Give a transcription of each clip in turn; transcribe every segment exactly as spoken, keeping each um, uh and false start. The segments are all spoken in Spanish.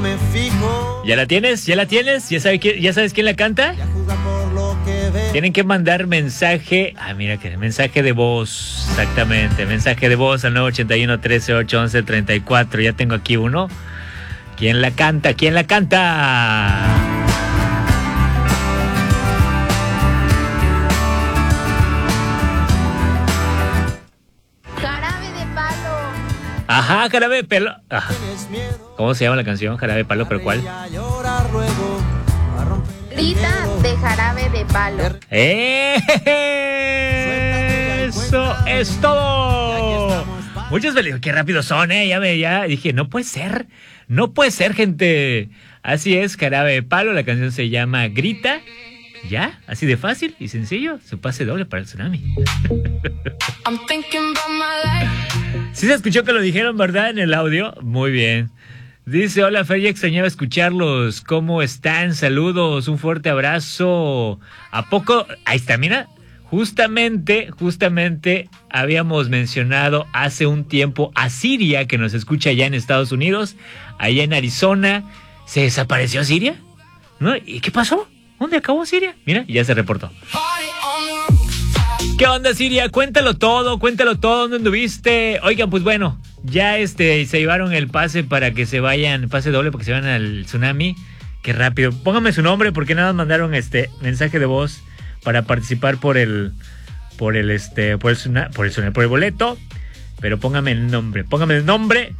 me fijo. ¿Ya la tienes? ¿Ya la tienes? ¿Ya sabes, quién, ¿ya sabes quién la canta? Tienen que mandar mensaje. Ah, mira que mensaje de voz. Exactamente. Mensaje de voz al nueve ochenta y uno, trece, ocho, once, treinta y cuatro. Ya tengo aquí uno. ¿Quién la canta? ¿Quién la canta? Jarabe de Palo. Ajá, Jarabe de Palo. Ajá. ¿Cómo se llama la canción? Jarabe de Palo, ¿pero cuál? Grita de Jarabe de Palo. ¡Eso es todo! Muchos me dijeron, qué rápido son, ¿eh? Ya me, ya dije, no puede ser. No puede ser, gente. Así es, Jarabe de Palo. La canción se llama Grita. Ya, así de fácil y sencillo. Su pase doble para el tsunami. Sí se escuchó que lo dijeron, ¿verdad? En el audio. Muy bien. Dice, hola Fer, ya extrañaba escucharlos. ¿Cómo están? Saludos, un fuerte abrazo. ¿A poco? Ahí está, mira. Justamente, justamente habíamos mencionado hace un tiempo a Siria, que nos escucha allá en Estados Unidos, allá en Arizona. ¿Se desapareció Siria? ¿No? ¿Y qué pasó? ¿Dónde acabó Siria? Mira, ya se reportó. ¿Qué onda, Siria? Cuéntalo todo, cuéntalo todo, ¿dónde anduviste? Oigan, pues bueno, ya este se llevaron el pase para que se vayan, pase doble para que se vayan al tsunami. Qué rápido. Póngame su nombre porque nada más mandaron este mensaje de voz para participar por el por el este por el tsunami, por el tsunami, por el boleto, pero póngame el nombre, póngame el nombre.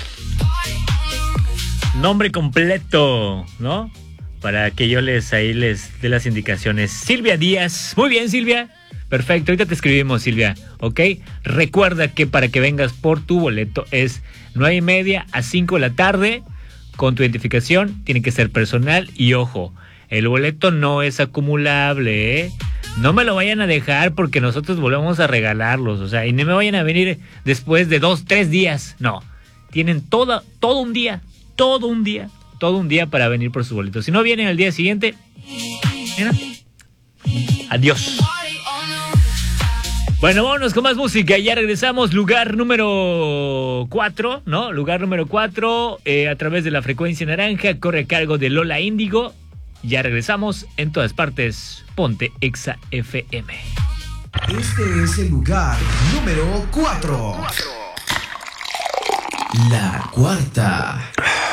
Nombre completo, ¿no? Para que yo les ahí les dé las indicaciones. Silvia Díaz. Muy bien, Silvia. Perfecto, ahorita te escribimos, Silvia, ¿ok? Recuerda que para que vengas por tu boleto es nueve y media a cinco de la tarde. Con tu identificación, tiene que ser personal. Y ojo, el boleto no es acumulable, ¿eh? No me lo vayan a dejar porque nosotros volvemos a regalarlos. O sea, y no me vayan a venir después de dos, tres días. No, tienen todo, todo un día, todo un día, todo un día para venir por su boleto. Si no vienen al día siguiente, mira, adiós. Bueno, vámonos con más música. Ya regresamos. Lugar número cuatro, ¿no? Lugar número cuatro, eh, a través de la frecuencia naranja, corre a cargo de Lola Índigo. Ya regresamos en todas partes. Ponte Exa F M. Este es el lugar número cuatro. La cuarta.